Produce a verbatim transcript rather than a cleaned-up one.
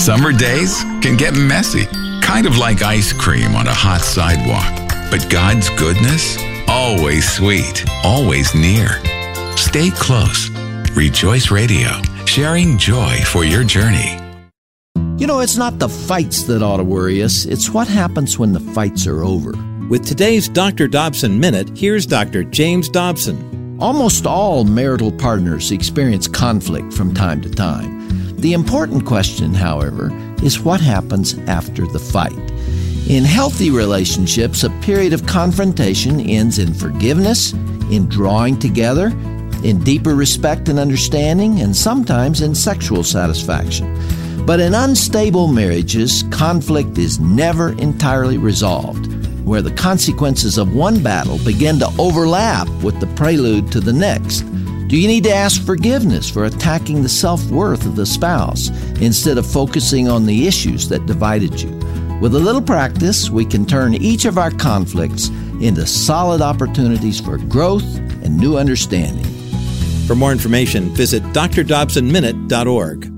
Summer days can get messy, kind of like ice cream on a hot sidewalk. But God's goodness, always sweet, always near. Stay close. Rejoice Radio, sharing joy for your journey. You know, it's not the fights that ought to worry us. It's what happens when the fights are over. With today's Doctor Dobson Minute, here's Doctor James Dobson. Almost all marital partners experience conflict from time to time. The important question, however, is what happens after the fight. In healthy relationships, a period of confrontation ends in forgiveness, in drawing together, in deeper respect and understanding, and sometimes in sexual satisfaction. But in unstable marriages, conflict is never entirely resolved, where the consequences of one battle begin to overlap with the prelude to the next. Do you need to ask forgiveness for attacking the self-worth of the spouse instead of focusing on the issues that divided you? With a little practice, we can turn each of our conflicts into solid opportunities for growth and new understanding. For more information, visit d r dobson minute dot org.